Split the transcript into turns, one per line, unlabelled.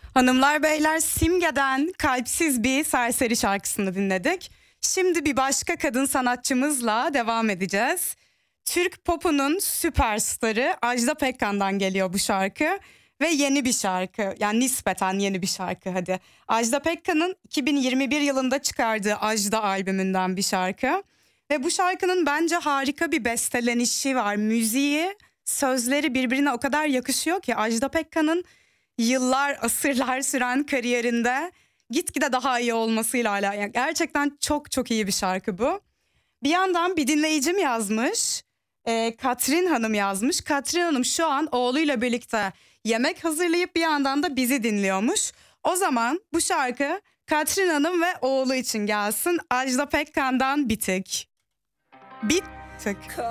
Hanımlar beyler, Simge'den Kalpsiz Bir Serseri şarkısını dinledik. Şimdi bir başka kadın sanatçımızla devam edeceğiz. Türk popunun süperstarı Ajda Pekkan'dan geliyor bu şarkı. Ve yeni bir şarkı, yani nispeten yeni bir şarkı hadi. Ajda Pekkan'ın 2021 yılında çıkardığı Ajda albümünden bir şarkı. Ve bu şarkının bence harika bir bestelenişi var. Müziği, sözleri birbirine o kadar yakışıyor ki Ajda Pekkan'ın yıllar, asırlar süren kariyerinde gitgide daha iyi olmasıyla alakalı. Yani gerçekten çok çok iyi bir şarkı bu. Bir yandan bir dinleyicim yazmış. Katrin Hanım yazmış. Katrin Hanım şu an oğluyla birlikte yemek hazırlayıp bir yandan da bizi dinliyormuş. O zaman bu şarkı Katrin Hanım ve oğlu için gelsin. Ajda Pekkan'dan Bir Tık. Bir Tık.